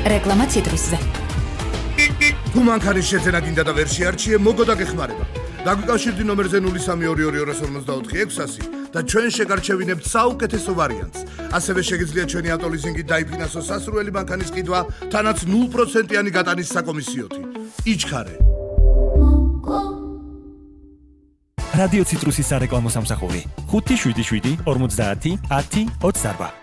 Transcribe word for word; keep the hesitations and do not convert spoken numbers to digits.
რეკლამა ციტრუსზე. თუ მანქანის შეძენა გინდა და ვერ შეარჩიე, მოგო და გეხმარება. დაგვიკავშირდი ნომერზე ნული სამი ორი ორი ორ ორმოცდაოთხი ექვსასი და ჩვენ შეგარჩევინებთ საუკეთესო ვარიანტს. ასევე შეგიძლიათ ჩვენი ავტოლიზინგით დაიფინანსო სასურველი მანქანის ყიდვა, თანაც ნულ პროცენტიანი გატანის საკომისიოთი. იჩქარე. რადიო ციტრუსის სარეკლამო სამსახური ხუთი შვიდი შვიდი ორმოცდაათი ათი ოცდაარბა.